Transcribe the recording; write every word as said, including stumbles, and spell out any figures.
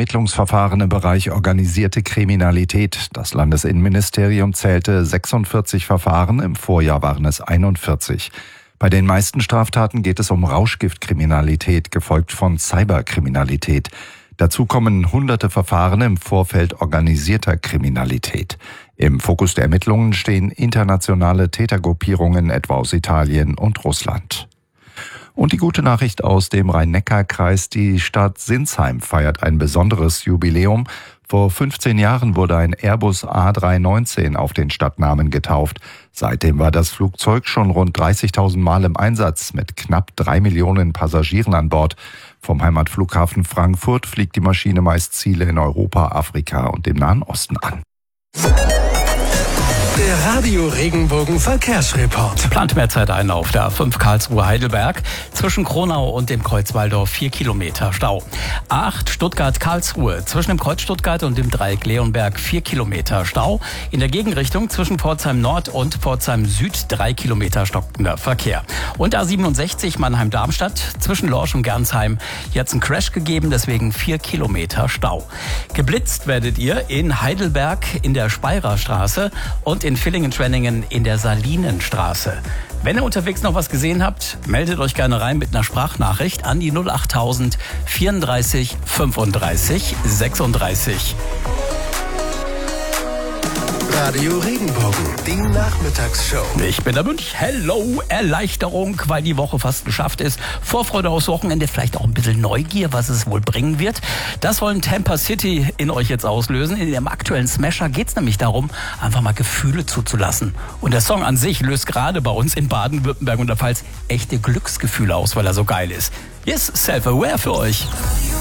Ermittlungsverfahren im Bereich organisierte Kriminalität. Das Landesinnenministerium zählte sechsundvierzig Verfahren, im Vorjahr waren es einundvierzig. Bei den meisten Straftaten geht es um Rauschgiftkriminalität, gefolgt von Cyberkriminalität. Dazu kommen hunderte Verfahren im Vorfeld organisierter Kriminalität. Im Fokus der Ermittlungen stehen internationale Tätergruppierungen, etwa aus Italien und Russland. Und die gute Nachricht aus dem Rhein-Neckar-Kreis: Die Stadt Sinsheim feiert ein besonderes Jubiläum. Vor fünfzehn Jahren wurde ein Airbus A drei neunzehn auf den Stadtnamen getauft. Seitdem war das Flugzeug schon rund dreißigtausend Mal im Einsatz mit knapp drei Millionen Passagieren an Bord. Vom Heimatflughafen Frankfurt fliegt die Maschine meist Ziele in Europa, Afrika und dem Nahen Osten an. Der Radio Regenbogen Verkehrsreport. Plant mehr Zeit ein auf der A fünf Karlsruhe-Heidelberg. Zwischen Kronau und dem Kreuz Walldorf vier Kilometer Stau. A acht Stuttgart-Karlsruhe. Zwischen dem Kreuz Stuttgart und dem Dreieck Leonberg vier Kilometer Stau. In der Gegenrichtung zwischen Pforzheim Nord und Pforzheim Süd drei Kilometer stockender Verkehr. Und A siebenundsechzig Mannheim-Darmstadt. Zwischen Lorsch und Gernsheim. Hier hat es einen Crash gegeben, deswegen vier Kilometer Stau. Geblitzt werdet ihr in Heidelberg in der Speyerer-Straße und in Villingen-Schwenningen in der Salinenstraße. Wenn ihr unterwegs noch was gesehen habt, meldet euch gerne rein mit einer Sprachnachricht an die null achttausend vierunddreißig fünfunddreißig sechsunddreißig. Radio Regenbogen, die Nachmittagsshow. Ich bin der Münch. Hello, Erleichterung, weil die Woche fast geschafft ist. Vorfreude aufs Wochenende, vielleicht auch ein bisschen Neugier, was es wohl bringen wird. Das wollen Tampa City in euch jetzt auslösen. In dem aktuellen Smasher geht es nämlich darum, einfach mal Gefühle zuzulassen. Und der Song an sich löst gerade bei uns in Baden-Württemberg und der Pfalz echte Glücksgefühle aus, weil er so geil ist. Yes, Self-Aware für euch.